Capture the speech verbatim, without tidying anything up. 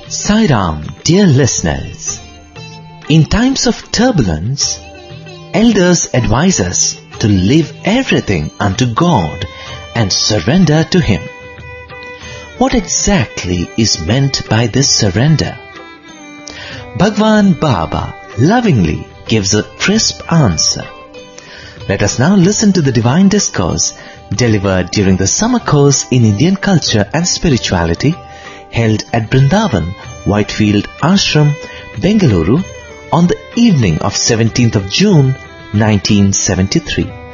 Sai Ram, dear listeners. In times of turbulence, elders advise us to leave everything unto God and surrender to Him. What exactly is meant by this surrender? Bhagwan Baba lovingly gives a crisp answer. Let us now listen to the divine discourse delivered during the summer course in Indian culture and spirituality held at Brindavan, Whitefield Ashram, Bengaluru on the evening of seventeenth of June nineteen seventy-three.